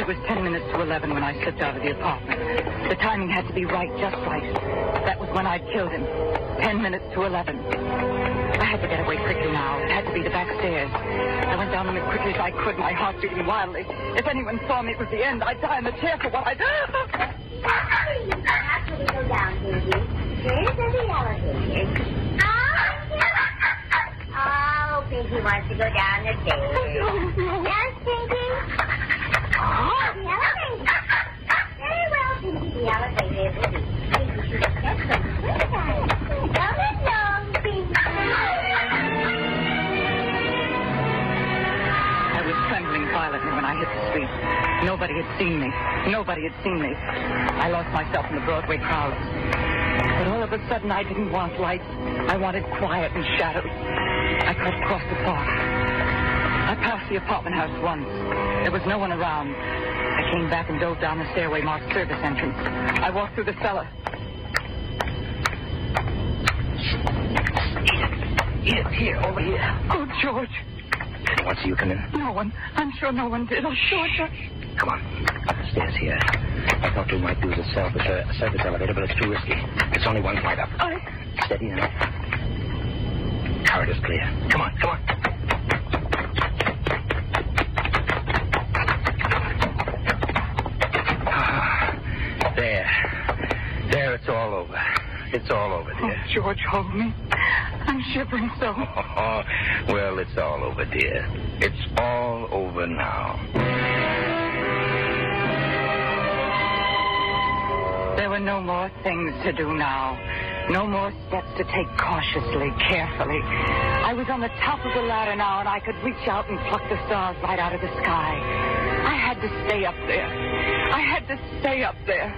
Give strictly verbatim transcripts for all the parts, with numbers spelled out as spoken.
It was ten minutes to eleven when I slipped out of the apartment. The timing had to be right, just right. That was when I'd killed him. Ten minutes to eleven. I had to get away quickly now. It had to be the back stairs. I went down them as quickly as I could, my heart beating wildly. If anyone saw me, it was the end. I'd die in the chair for what I'd... You don't have to go down, baby. Here's the elevator. Oh, Pinky wants to go down the stairs. Yes, Pinky? Oh, the elevator. Very well, Pinky. The elevator will be. Pinky should have kept some quick time. Come along, Pinky. I was trembling violently when I hit the street. Nobody had seen me. Nobody had seen me. I lost myself in the Broadway crowd. But all of a sudden, I didn't want lights. I wanted quiet and shadows. I cut across the park. I passed the apartment house once. There was no one around. I came back and dove down the stairway marked service entrance. I walked through the cellar. Here, here, over here. Oh, George. Did anyone see you come in? No one. I'm sure no one did. Oh, George. Come on. Up the stairs here. I thought we might use a, self, a service elevator, but it's too risky. It's only one flight up. I... Steady now. Corridor's clear. Come on, come on. Ah, there. There, it's all over. It's all over, dear. Oh, George, hold me. I'm shivering so. Oh, well, it's all over, dear. It's all over now. There were no more things to do now. No more steps to take cautiously, carefully. I was on the top of the ladder now, and I could reach out and pluck the stars right out of the sky. I had to stay up there. I had to stay up there.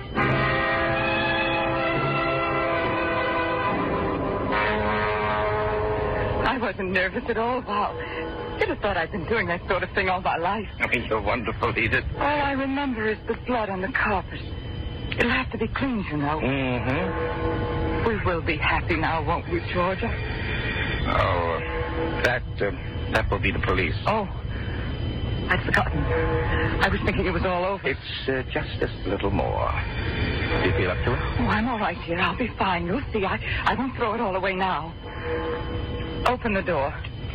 I wasn't nervous at all, Val. You'd have thought I'd been doing that sort of thing all my life. I mean, you're wonderful, Edith. All I remember is the blood on the carpet. It'll have to be cleaned, you know. Mm-hmm. We will be happy now, won't we, Georgia? Oh, that, uh, that will be the police. Oh, I'd forgotten. I was thinking it was all over. It's uh, just a little more. Do you feel up to it? Oh, I'm all right here. I'll be fine. You'll see. I, I won't throw it all away now. Open the door.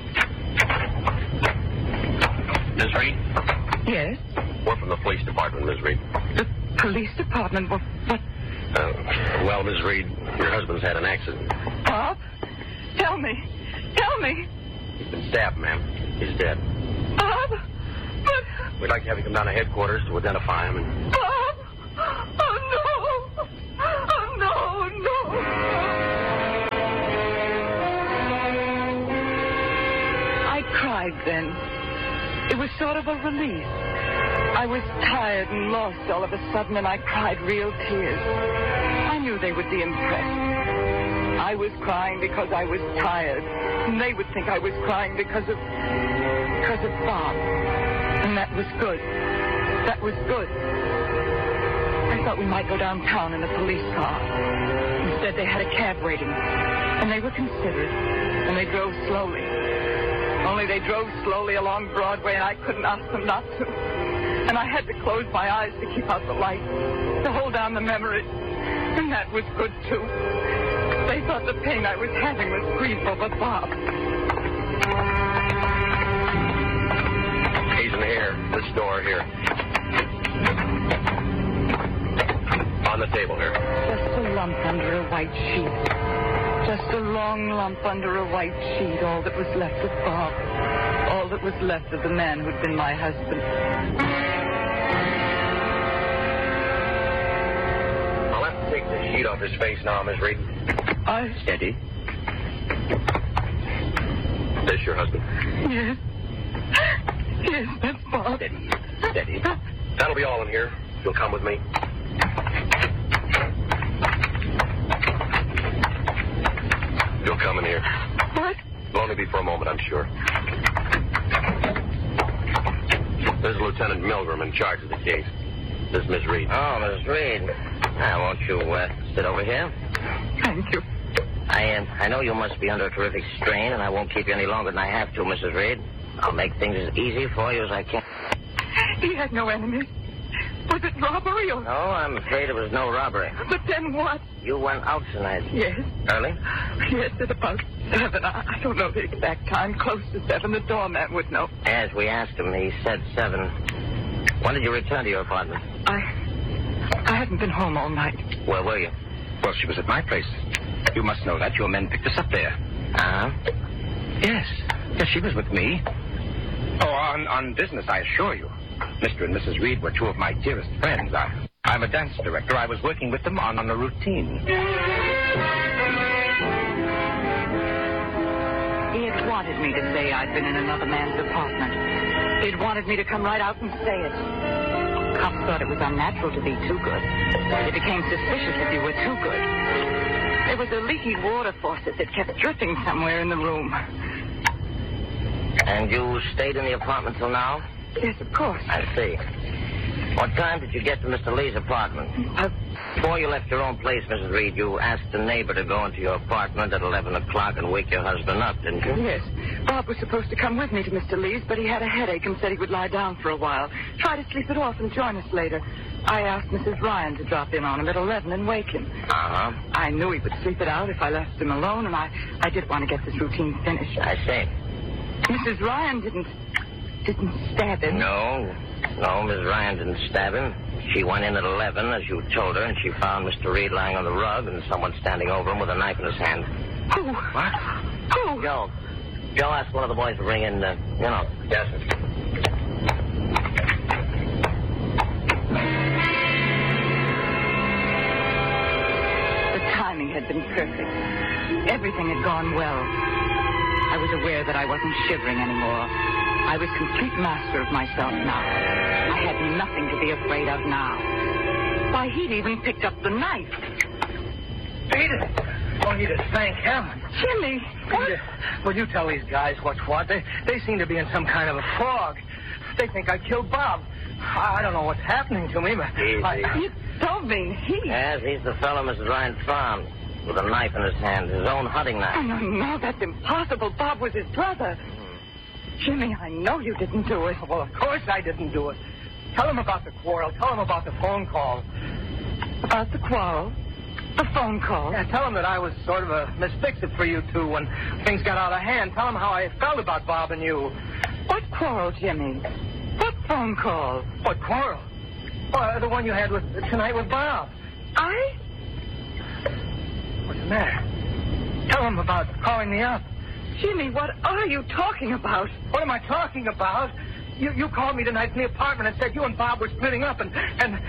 Miss Reed? Yes? We're from the police department, Miss Reed. The police department? What? what? Uh, well, Miss Reed, your husband's had an accident. Bob? Tell me. Tell me. He's been stabbed, ma'am. He's dead. Bob? But... We'd like to have you come down to headquarters to identify him and... Bob! Oh, no! Oh, no, no! I cried then. It was sort of a relief. I was tired and lost all of a sudden, and I cried real tears. I knew they would be impressed. I was crying because I was tired, and they would think I was crying because of... because of Bob. And that was good. That was good. I thought we might go downtown in a police car. Instead, they had a cab waiting, and they were considerate, and they drove slowly. Only they drove slowly along Broadway, and I couldn't ask them not to. And I had to close my eyes to keep out the light, to hold down the memories. And that was good, too. They thought the pain I was having was grief over Bob. He's in here. This door here. On the table here. Just a lump under a white sheet. Just a long lump under a white sheet. All that was left of Bob. All that was left of the man who'd been my husband. I'll have to take the sheet off his face now, Miss Reed. I... Steady. This your husband? Yes. Yes, that's Bob. Steady. Steady. That'll be all in here. You'll come with me. You'll come in here. What? It'll only be for a moment, I'm sure. There's Lieutenant Milgram in charge of the case. This is Miss Reed. Oh, Miss Reed. Now, won't you uh, sit over here? Thank you. I uh, I know you must be under a terrific strain, and I won't keep you any longer than I have to, Missus Reed. I'll make things as easy for you as I can. He had no enemies. Was it robbery or... No, I'm afraid it was no robbery. But then what? You went out tonight. Yes. Early? Yes, at about seven. I, I don't know the exact time. Close to seven. The doorman would know. As we asked him, he said seven. When did you return to your apartment? I... I hadn't been home all night. Where were you? Well, she was at my place. You must know that. Your men picked us up there. Uh-huh. Yes. Yes, she was with me. Oh, on, on business, I assure you. Mister and Missus Reed were two of my dearest friends. I, I'm a dance director. I was working with them on, on a routine. He had wanted me to say I'd been in another man's apartment. He'd wanted me to come right out and say it. Cops thought it was unnatural to be too good. They became suspicious if you were too good. There was a leaky water faucet that kept dripping somewhere in the room. And you stayed in the apartment till now? Yes, of course. I see. What time did you get to Mister Lee's apartment? Uh, Before you left your own place, Missus Reed, you asked a neighbor to go into your apartment at eleven o'clock and wake your husband up, didn't you? yes. Bob was supposed to come with me to Mister Lee's, but he had a headache and said he would lie down for a while. Try to sleep it off and join us later. I asked Missus Ryan to drop in on him at eleven and wake him. Uh-huh. I knew he would sleep it out if I left him alone, and I, I did want to get this routine finished. I see. Missus Ryan didn't... didn't stab him. No. No, Miss Ryan didn't stab him. She went in at eleven, as you told her, and she found Mister Reed lying on the rug and someone standing over him with a knife in his hand. Who? What? Who? Joe. Joe asked one of the boys to bring in, uh, you know. Yes, sir. The timing had been perfect. Everything had gone well. I was aware that I wasn't shivering anymore. I was complete master of myself now. I had nothing to be afraid of now. Why, he'd even picked up the knife. Edith! Oh, Edith, thank heaven. Jimmy, what? Edith, will you tell these guys what's what? They they seem to be in some kind of a fog. They think I killed Bob. I don't know what's happening to me, but... Easy. I, You don't mean he... Yes, he's the fellow Missus Ryan found with a knife in his hand, his own hunting Oh, knife. no, no, that's impossible. Bob was his brother. Jimmy, I know you didn't do it. well, of course I didn't do it. Tell them about the quarrel. Tell them about the phone call. About the quarrel? The phone call? Yeah, tell them that I was sort of a misfixit for you two when things got out of hand. Tell them how I felt about Bob and you. What quarrel, Jimmy? What phone call? What quarrel? Oh, the one you had with tonight with Bob. I? What's the matter? Tell them about calling me up. Jimmy, what are you talking about? What am I talking about? You you called me tonight in the apartment and said you and Bob were splitting up and... and...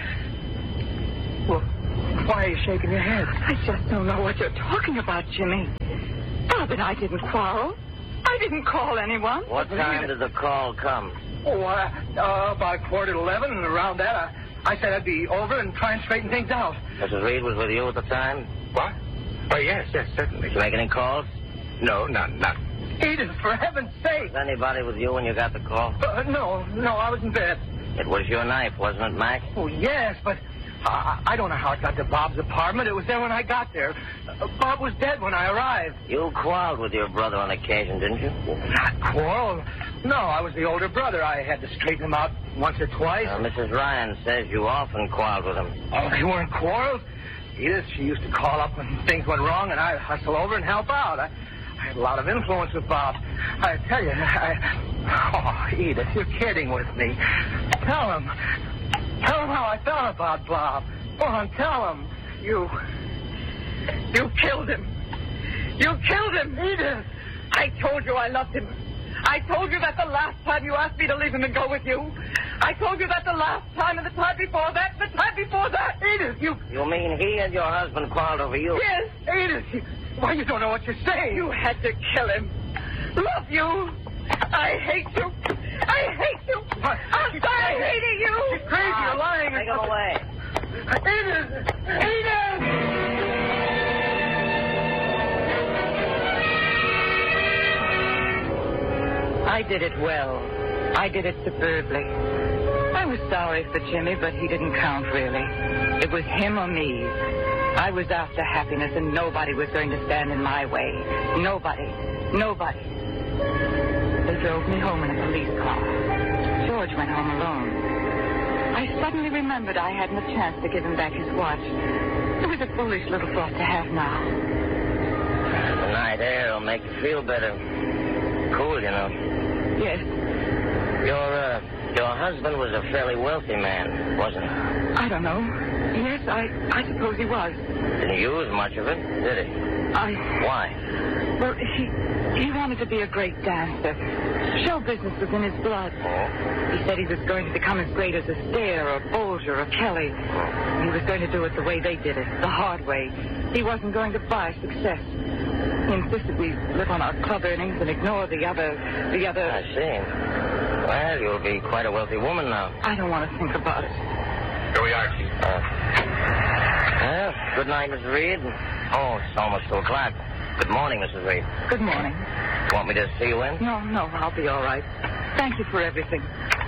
Well, why are you shaking your head? I just don't know what you're talking about, Jimmy. Bob and I didn't quarrel. I didn't call anyone. What time did the call come? Oh, uh, uh, about quarter to eleven, and around that, I, I said I'd be over and try and straighten things out. Missus Reed was with you at the time? What? Oh, yes, yes, certainly. Did you make any calls? No, none, none. Edith, for heaven's sake! Was anybody with you when you got the call? Uh, no, no, I was in bed. It was your knife, wasn't it, Mac? Oh, yes, but uh, I don't know how it got to Bob's apartment. It was there when I got there. Uh, Bob was dead when I arrived. You quarreled with your brother on occasion, didn't you? Not quarrel. No, I was the older brother. I had to straighten him out once or twice. Uh, Missus Ryan says you often quarreled with him. Oh, you weren't quarrels? Edith, she used to call up when things went wrong, and I'd hustle over and help out. I, I had a lot of influence with Bob. I tell you, I... Oh, Edith, you're kidding with me. Tell him. Tell him how I felt about Bob. Go on, tell him. You... You killed him. You killed him. Edith! I told you I loved him. I told you that the last time you asked me to leave him and go with you. I told you that the last time and the time before that, the time before that. Edith, you... You mean he and your husband quarreled over you? Yes. Edith, you... Why, you don't know what you're saying. You had to kill him. Love you. I hate you. I hate you. What? I'll die hating you. You're crazy. You're lying. Take him away. Edith! Edith! I did it well. I did it superbly. I was sorry for Jimmy, but he didn't count, really. It was him or me. I was after happiness, and nobody was going to stand in my way. Nobody. Nobody. They drove me home in a police car. George went home alone. I suddenly remembered I hadn't a chance to give him back his watch. It was a foolish little thought to have now. The night air will make you feel better. Cool, you know. Yes. Your, uh, your husband was a fairly wealthy man, wasn't he? I don't know. Yes, I, I suppose he was. Didn't use much of it, did he? I... Why? Well, he, he wanted to be a great dancer. Show business was in his blood. Oh? He said he was going to become as great as Astaire or Bolger or Kelly. Oh. He was going to do it the way they did it, the hard way. He wasn't going to buy success. He insisted we live on our club earnings and ignore the other, the other... I see. Well, you'll be quite a wealthy woman now. I don't want to think about it. Here we are, Chief. Uh, well, good night, Missus Reed. Oh, it's almost two o'clock. Good morning, Missus Reed. Good morning. Want me to see you in? No, no, I'll be all right. Thank you for everything.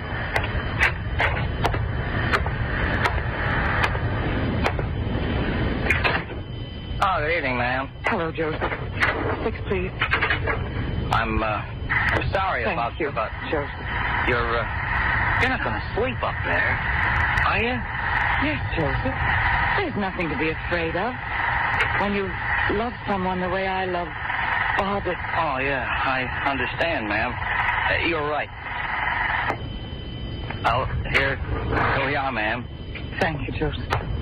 Oh, good evening, ma'am. Hello, Joseph. Six, please. I'm, uh, I'm sorry Thank about you, about Joseph. You're, uh, you're not going to sleep up there, are you? Yes, Joseph. There's nothing to be afraid of. When you love someone the way I love Bob, it... Oh, yeah, I understand, ma'am. Uh, you're right. Oh, here, here we are, ma'am. Thank you, Joseph.